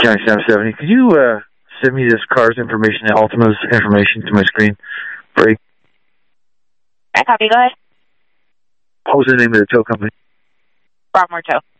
County Staff 70. Could you send me this car's information, Altima's information to my screen? Break. I copy. Go ahead. What was the name of the tow company? Broadmoor Tow.